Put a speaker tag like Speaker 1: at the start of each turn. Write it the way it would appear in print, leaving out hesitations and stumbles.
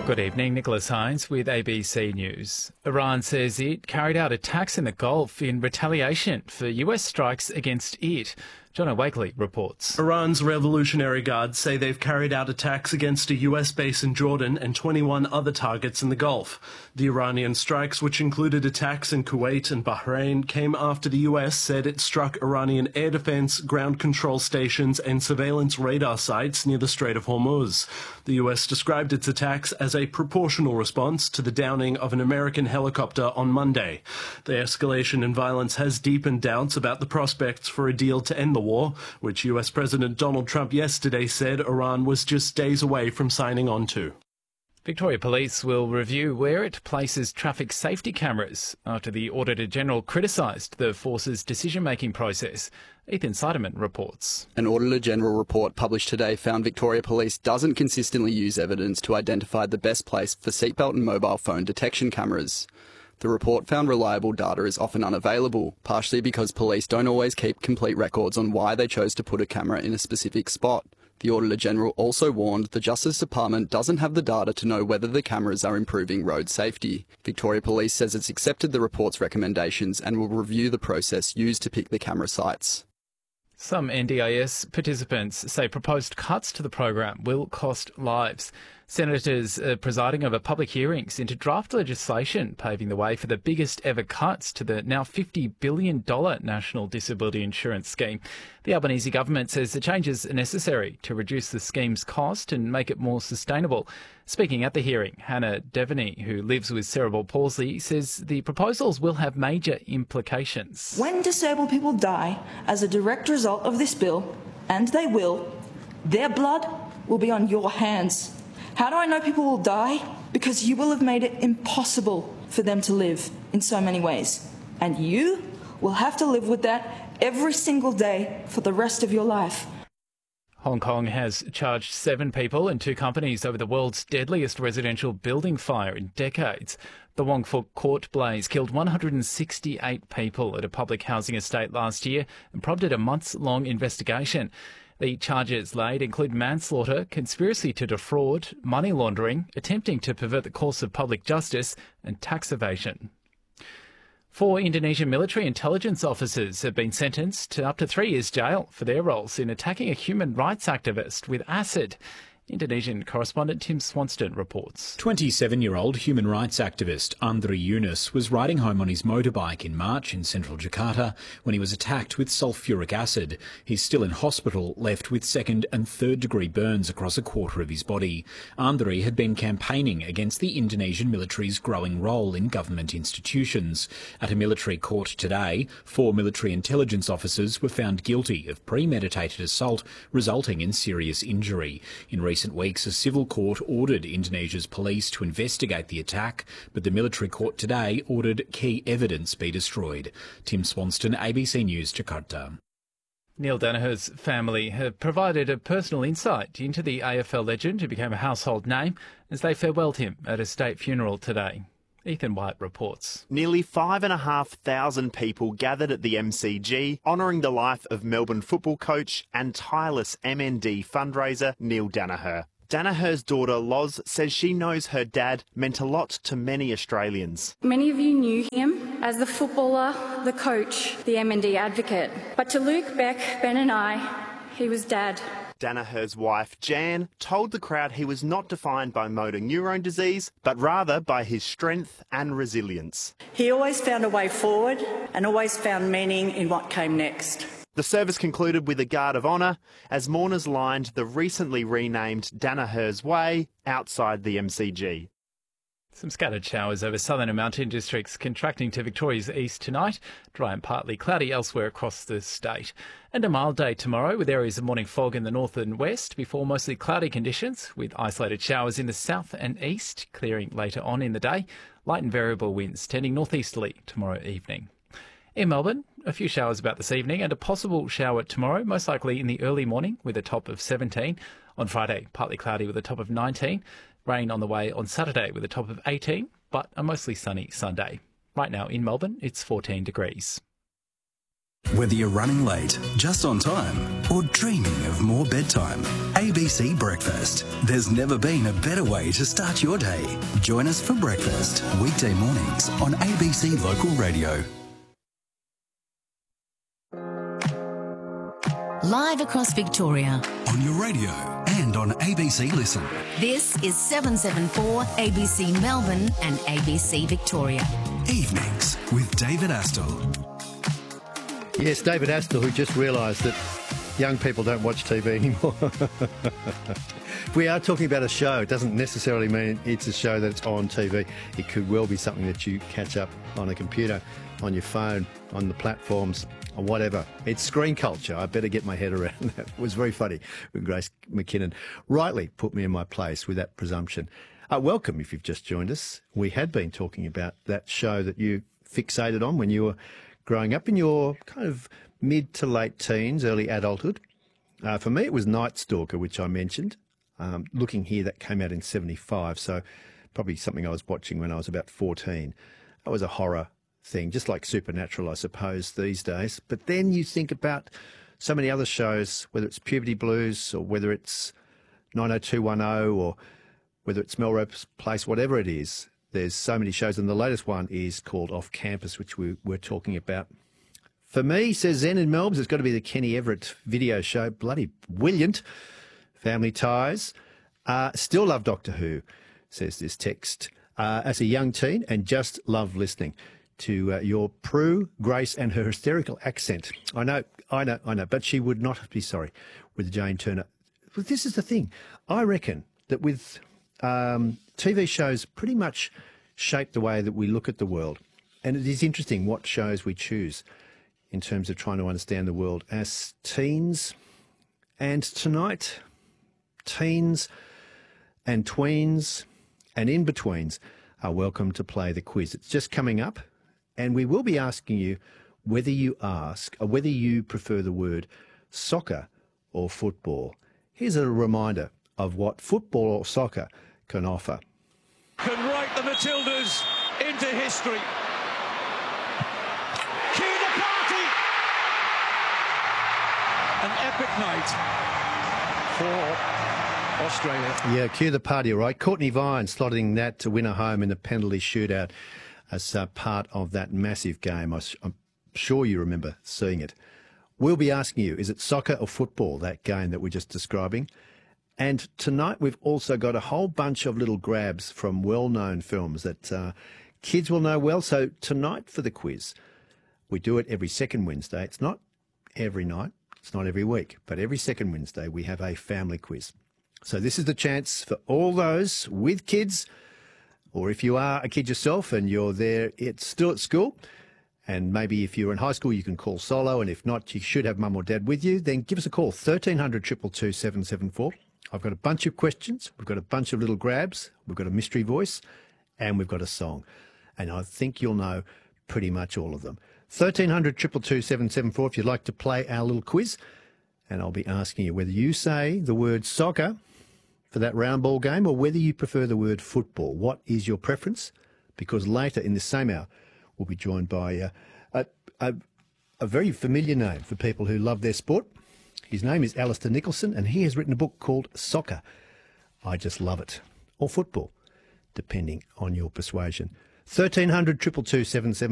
Speaker 1: Good evening, Nicholas Hines with ABC News. Iran says it carried out attacks in the Gulf in retaliation for US strikes against it. John Wakely reports.
Speaker 2: Iran's Revolutionary Guards say they've carried out attacks against a US base in Jordan and 21 other targets in the Gulf. The Iranian strikes, which included attacks in Kuwait and Bahrain, came after the US said it struck Iranian air defense, ground control stations and surveillance radar sites near the Strait of Hormuz. The US described its attacks as a proportional response to the downing of an American helicopter on Monday. The escalation in violence has deepened doubts about the prospects for a deal to end the war, which US President Donald Trump yesterday said Iran was just days away from signing on to.
Speaker 1: Victoria Police will review where it places traffic safety cameras after the Auditor-General criticised the force's decision-making process. Ethan Seidemann reports.
Speaker 3: An Auditor-General report published today found Victoria Police doesn't consistently use evidence to identify the best place for seatbelt and mobile phone detection cameras. The report found reliable data is often unavailable, partially because police don't always keep complete records on why they chose to put a camera in a specific spot. The Auditor-General also warned the Justice Department doesn't have the data to know whether the cameras are improving road safety. Victoria Police says it's accepted the report's recommendations and will review the process used to pick the camera sites.
Speaker 1: Some NDIS participants say proposed cuts to the program will cost lives. Senators are presiding over public hearings into draft legislation paving the way for the biggest ever cuts to the now $50 billion National Disability Insurance Scheme. The Albanese government says the changes are necessary to reduce the scheme's cost and make it more sustainable. Speaking at the hearing, Hannah Devaney, who lives with cerebral palsy, says the proposals will have major implications.
Speaker 4: When disabled people die as a direct result of this bill, and they will, their blood will be on your hands. How do I know people will die? Because you will have made it impossible for them to live in so many ways. And you will have to live with that every single day for the rest of your life.
Speaker 1: Hong Kong has charged 7 people and 2 companies over the world's deadliest residential building fire in decades. The Wong Fuk court blaze killed 168 people at a public housing estate last year and prompted a months-long investigation. The charges laid include manslaughter, conspiracy to defraud, money laundering, attempting to pervert the course of public justice and tax evasion. 4 Indonesian military intelligence officers have been sentenced to up to 3 years jail for their roles in attacking a human rights activist with acid. Indonesian correspondent Tim Swanston reports.
Speaker 5: 27-year-old human rights activist Andri Yunus was riding home on his motorbike in March in central Jakarta when he was attacked with sulfuric acid. He's still in hospital, left with 2nd and 3rd degree burns across a quarter of his body. Andri had been campaigning against the Indonesian military's growing role in government institutions. At a military court today, 4 military intelligence officers were found guilty of premeditated assault resulting in serious injury. In recent weeks, a civil court ordered Indonesia's police to investigate the attack, but the military court today ordered key evidence be destroyed. Tim Swanston, ABC News, Jakarta.
Speaker 1: Neil Danaher's family have provided a personal insight into the AFL legend who became a household name as they farewelled him at a state funeral today. Ethan White reports.
Speaker 6: Nearly 5,500 people gathered at the MCG, honouring the life of Melbourne football coach and tireless MND fundraiser Neil Danaher. Danaher's daughter Loz says she knows her dad meant a lot to many Australians.
Speaker 7: Many of you knew him as the footballer, the coach, the MND advocate. But to Luke, Beck, Ben and I, he was Dad.
Speaker 6: Danaher's wife, Jan, told the crowd he was not defined by motor neurone disease, but rather by his strength and resilience.
Speaker 8: He always found a way forward and always found meaning in what came next.
Speaker 6: The service concluded with a guard of honour as mourners lined the recently renamed Danaher's Way outside the MCG.
Speaker 1: Some scattered showers over southern and mountain districts contracting to Victoria's east tonight. Dry and partly cloudy elsewhere across the state. And a mild day tomorrow with areas of morning fog in the north and west before mostly cloudy conditions with isolated showers in the south and east, clearing later on in the day. Light and variable winds tending northeasterly tomorrow evening. In Melbourne, a few showers about this evening and a possible shower tomorrow, most likely in the early morning with a top of 17. On Friday, partly cloudy with a top of 19. Rain on the way on Saturday with a top of 18, but a mostly sunny Sunday. Right now in Melbourne, it's 14 degrees.
Speaker 9: Whether you're running late, just on time, or dreaming of more bedtime, ABC Breakfast. There's never been a better way to start your day. Join us for breakfast, weekday mornings on ABC Local Radio.
Speaker 10: Live across Victoria.
Speaker 9: On your radio and on ABC Listen.
Speaker 10: This is 774 ABC Melbourne and ABC Victoria.
Speaker 9: Evenings with David Astle.
Speaker 11: Yes, David Astle, who just realised that young people don't watch TV anymore. We are talking about a show. It doesn't necessarily mean it's a show that's on TV. It could well be something that you catch up on a computer, on your phone, on the platforms, or whatever. It's screen culture. I better get my head around that. It was very funny when Grace McKinnon rightly put me in my place with that presumption. Welcome if you've just joined us. We had been talking about that show that you fixated on when you were growing up in your kind of mid to late teens, early adulthood. For me, it was Night Stalker, which I mentioned. Looking here, that came out in 75, so probably something I was watching when I was about 14. That was a horror thing, just like Supernatural, I suppose, these days. But then you think about so many other shows, whether it's Puberty Blues or whether it's 90210 or whether it's Melrose Place, whatever it is. There's so many shows, and the latest one is called Off Campus, which we were talking about. For me, says Zen in Melbourne, it's got to be the Kenny Everett video show. Bloody brilliant. Family Ties. Still love Doctor Who, says this text. As a young teen, and just love listening to your Prue, Grace, and her hysterical accent. I know, but she would not be sorry with Jane Turner. But this is the thing. I reckon that with TV shows pretty much shape the way that we look at the world. And it is interesting what shows we choose in terms of trying to understand the world as teens. And tonight, teens and tweens and in-betweens are welcome to play the quiz. It's just coming up, and we will be asking you whether you prefer the word soccer or football. Here's a reminder of what football or soccer can offer.
Speaker 12: Can write the Matildas into history. Cue the party! An epic night for Australia.
Speaker 11: Yeah, cue the party, all right. Courtney Vine slotting that to win a home in the penalty shootout as part of that massive game. I'm sure you remember seeing it. We'll be asking you, is it soccer or football, that game that we're just describing? And tonight we've also got a whole bunch of little grabs from well-known films that kids will know well. So tonight for the quiz, we do it every second Wednesday. It's not every night, it's not every week, but every second Wednesday we have a family quiz. So this is the chance for all those with kids, or if you are a kid yourself and you're there, it's still at school, and maybe if you're in high school you can call solo, and if not, you should have mum or dad with you, then give us a call, 1300 222 774. I've got a bunch of questions, we've got a bunch of little grabs, we've got a mystery voice, and we've got a song. And I think you'll know pretty much all of them. 1300 222 774 if you'd like to play our little quiz. And I'll be asking you whether you say the word soccer for that round ball game or whether you prefer the word football. What is your preference? Because later in this same hour, we'll be joined by a very familiar name for people who love their sport. His name is Alistair Nicholson, and he has written a book called Soccer, I Just Love It, or Football, depending on your persuasion. 1300 222 774.